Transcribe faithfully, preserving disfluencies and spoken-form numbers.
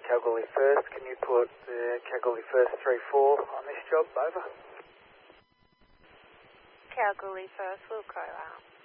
Kalgoorlie First. Can you put uh, Kalgoorlie First three four on this job? Over. Kalgoorlie First, Wilco out.